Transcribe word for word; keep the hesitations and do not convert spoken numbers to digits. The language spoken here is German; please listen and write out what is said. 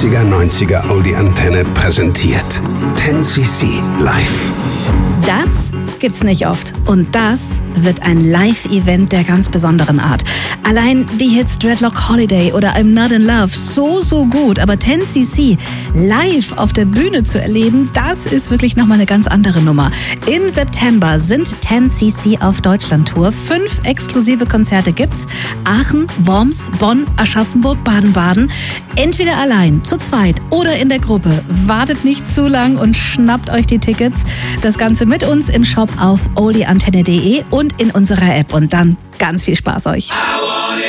achtziger, neunziger Oldie Antenne präsentiert. zehn C C live. Das gibt's nicht oft. Und das wird ein Live-Event der ganz besonderen Art. Allein die Hits Dreadlock Holiday oder I'm Not in Love, so, so gut. Aber zehn C C live auf der Bühne zu erleben, das ist wirklich nochmal eine ganz andere Nummer. Im September sind zehn C C auf Deutschland-Tour. Fünf exklusive Konzerte gibt's. Aachen, Worms, Bonn, Aschaffenburg, Baden-Baden. Entweder allein, zu zweit oder in der Gruppe. Wartet nicht zu lang und schnappt euch die Tickets. Das Ganze mit uns im Shop auf oldie antenne punkt de und in unserer App. Und dann ganz viel Spaß euch.